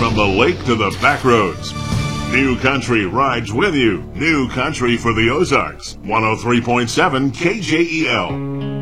from the lake to the back roads. New Country rides with you. New Country for the Ozarks. 103.7 KJEL.